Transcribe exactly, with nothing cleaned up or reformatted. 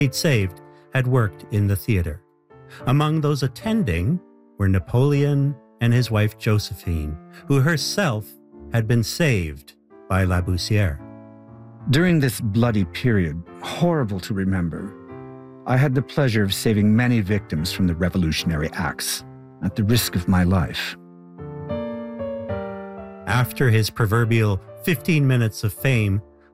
he'd saved had worked in the theater. Among those attending were Napoleon and his wife Josephine, who herself had been saved by Laboussière. During this bloody period, horrible to remember, I had the pleasure of saving many victims from the revolutionary acts at the risk of my life. After his proverbial fifteen minutes of fame,